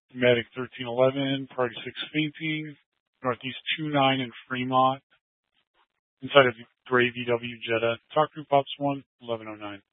Medic 1311, Party 6 fainting, Northeast 29 in Fremont, inside of Gray VW Jetta. Talk to Pops 1, 1109.